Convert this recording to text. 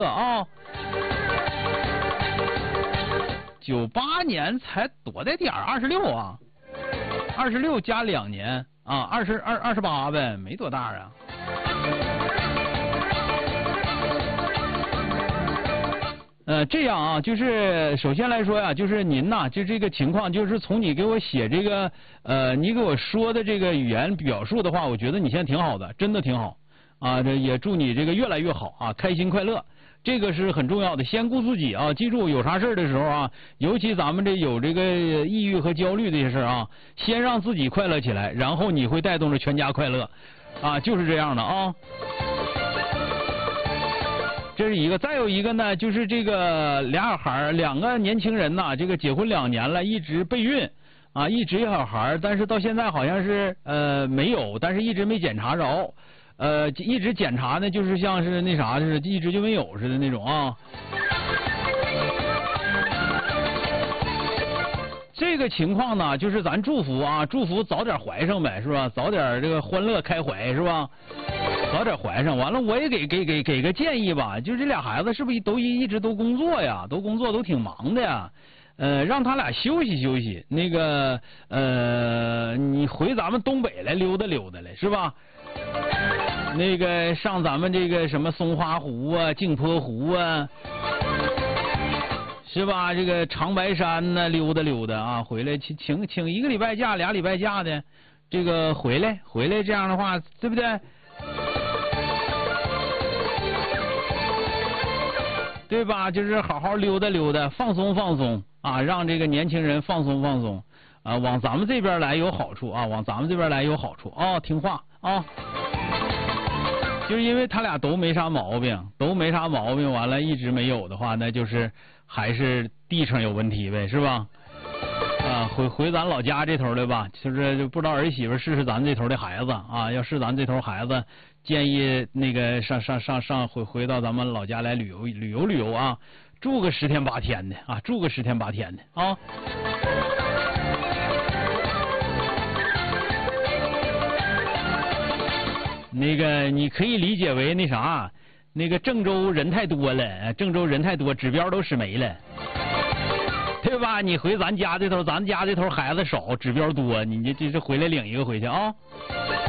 啊。98年才多大点儿？26啊，26加2年啊，28呗，没多大啊。这样啊，就是首先来说呀，就是您呐，就这个情况，就是从你给我写这个你给我说的这个语言表述的话，我觉得你现在挺好的，真的挺好啊。这也祝你这个越来越好啊，开心快乐，这个是很重要的。先顾自己啊，记住有啥事的时候啊，尤其咱们这有这个抑郁和焦虑这些事啊，先让自己快乐起来，然后你会带动着全家快乐啊，就是这样的啊。这是一个，再有一个呢，就是这个两个年轻人呐，这个结婚2年了，一直备孕啊，一直有小孩，但是到现在好像是没有，但是一直没检查着，一直检查呢，就是像是那啥似的，一直就没有似的那种啊。这个情况呢，就是咱祝福啊，祝福早点怀上呗，是吧？早点这个欢乐开怀，是吧？早点怀上，完了我也给个建议吧，就这俩孩子是不是都一直都工作呀？都工作都挺忙的呀，让他俩休息休息。那个你回咱们东北来溜达溜达来，是吧？那个上咱们这个什么松花湖啊、镜泊湖啊，是吧？这个长白山呢溜达溜达啊，回来请1个礼拜假、2礼拜假的，这个回来这样的话，对不对？对吧？就是好好溜达溜达，放松放松啊，让这个年轻人放松放松啊，往咱们这边来有好处啊，往咱们这边来有好处啊，听话啊。就是因为他俩都没啥毛病，完了一直没有的话，那就是还是地上有问题呗，是吧？啊，回咱老家这头的吧，就是不知道儿媳妇是咱这头的孩子啊，要是咱这头孩子，建议那个上回到咱们老家来旅游啊，住个10天8天的啊，住个10天8天的啊。那个你可以理解为那啥，那个郑州人太多了，指标都使没了。对吧？你回咱家这头孩子少，指标多，你这回来领一个回去啊。